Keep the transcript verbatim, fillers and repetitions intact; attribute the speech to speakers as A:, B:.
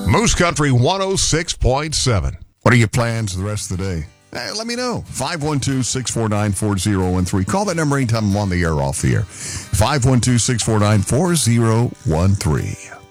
A: Moose Country one oh six point seven.
B: What are your plans for the rest of the day? Hey, let me know. five one two, six four nine, four oh one three. Call that number anytime I'm on the air or off the air. five one two, six four nine, four oh one three.